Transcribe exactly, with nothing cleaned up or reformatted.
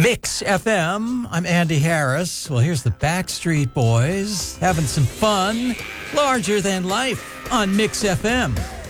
Mix F M. I'm Andy Harris. Well, here's the Backstreet Boys having some fun. Larger than life on Mix F M.